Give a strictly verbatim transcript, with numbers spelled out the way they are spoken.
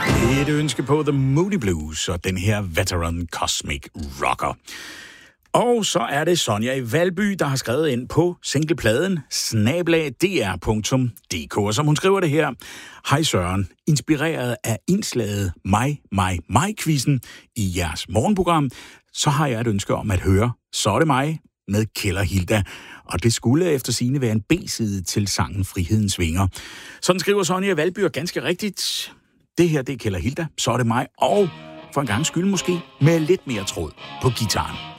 Et ønske på The Moody Blues og den her Veteran Cosmic Rocker. Og så er det Sonja i Valby, der har skrevet ind på singlepladen snablag d r punktum d k. Og som hun skriver det her: Hej Søren, inspireret af indslaget mig, mig, mig-quizzen i jeres morgenprogram, så har jeg et ønske om at høre Så er det mig med Keld og Hilda. Og det skulle efter sigende være en B-side til sangen Frihedens Vinger. Sådan skriver Sonja i Valby, og ganske rigtigt. Det her, det er Keld og Hilda, Så er det mig, og for en gang skyld måske med lidt mere tråd på gitaren.